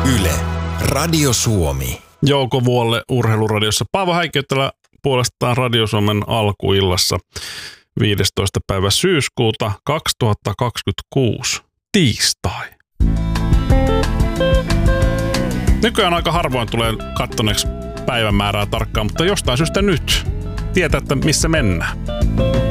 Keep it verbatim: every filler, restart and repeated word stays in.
Yle, Radio Suomi. Jouko Vuolle Urheiluradiossa. Paavo Häikiötälä puolestaan Radio Suomen alkuillassa viidestoista päivä syyskuuta kaksituhattakaksikymmentäkuusi. Tiistai. Nykyään aika harvoin tulee kattoneeksi päivämäärää tarkkaan, mutta jostain syystä nyt tietää, että missä mennään.